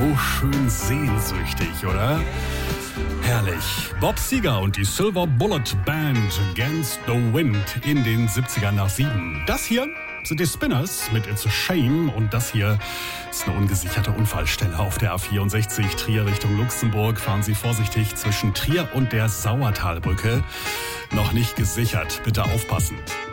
so schön sehnsüchtig, oder? Herrlich. Bob Seger und die Silver Bullet Band Against the Wind in den 70ern nach 7. Das hier sind die Spinners mit It's a Shame und das hier ist eine ungesicherte Unfallstelle auf der A64 Trier Richtung Luxemburg. Fahren Sie vorsichtig zwischen Trier und der Sauertalbrücke. Noch nicht gesichert, bitte aufpassen.